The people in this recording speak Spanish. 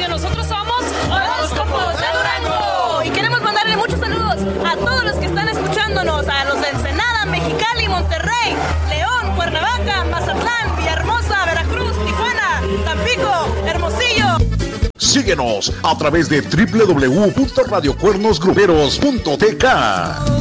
Radio. Nosotros somos Horóscopos de Durango. Y queremos mandarle muchos saludos a todos los que están escuchándonos, a los de Ensenada, Mexicali, Monterrey, León, Cuernavaca, Mazatlán, Villahermosa, Veracruz, Tijuana, Tampico, Hermosillo. Síguenos a través de www.radiocuernosgruperos.tk.